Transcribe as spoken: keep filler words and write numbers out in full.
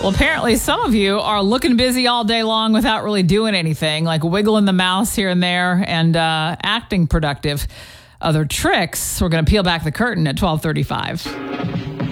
Well, apparently some of you are looking busy all day long without really doing anything, like wiggling the mouse here and there and uh, acting productive. Other tricks, we're going to peel back the curtain at twelve thirty-five.